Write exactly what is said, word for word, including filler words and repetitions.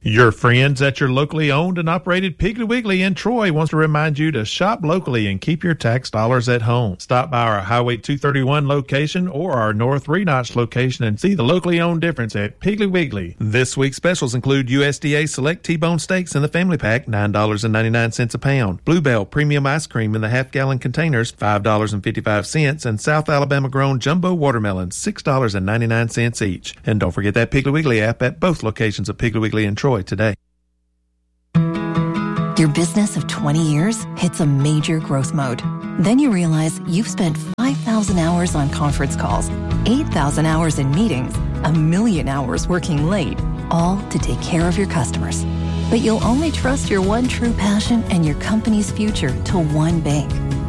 Your friends at your locally owned and operated Piggly Wiggly in Troy wants to remind you to shop locally and keep your tax dollars at home. Stop by our Highway two thirty-one location or our North Renotch location and see the locally owned difference at Piggly Wiggly. This week's specials include U S D A Select T-Bone Steaks in the family pack, nine dollars and ninety-nine cents a pound. Bluebell Premium Ice Cream in the half-gallon containers, five dollars and fifty-five cents. And South Alabama-grown Jumbo Watermelons, six dollars and ninety-nine cents each. And don't forget that Piggly Wiggly app at both locations of Piggly Wiggly in Troy today. Your business of twenty years hits a major growth mode. Then you realize you've spent five thousand hours on conference calls, eight thousand hours in meetings, a million hours working late, all to take care of your customers. But you'll only trust your one true passion and your company's future to one bank.